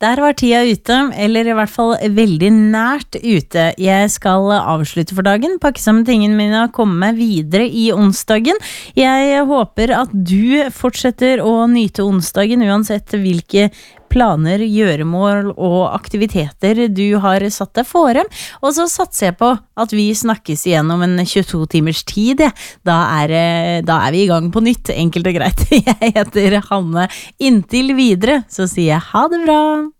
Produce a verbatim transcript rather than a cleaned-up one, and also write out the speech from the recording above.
Der var tida ute, eller i hvert fall veldig nært ute. Jeg skal avslutte for dagen, pakke sammen tingene mine og komme meg videre i onsdagen. Jeg håper at du fortsetter å nyte onsdagen, uansett hvilke planer, gjøremål og aktiviteter du har satt deg fore. Og så satser jeg på at vi snakkes igjen om en tjueto timers tid. Da er, da er vi i gang på nytt, enkelt og greit. Jeg heter Hanne. Inntil videre så sier jeg ha det bra.